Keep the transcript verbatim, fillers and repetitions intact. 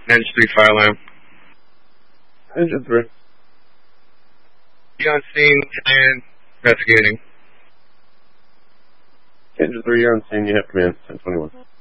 Engine three fire alarm. Engine three. Be on scene and investigating. Engine three, you're on scene, you have command, ten twenty-one.